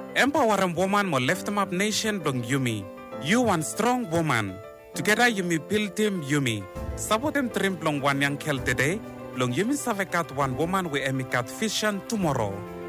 Empower woman mo lift them up nation blong Yumi. You one strong woman. Together Yumi build team Yumi. Support them trim blong one young kel today. Blong Yumi savekat one woman we emikat vision tomorrow.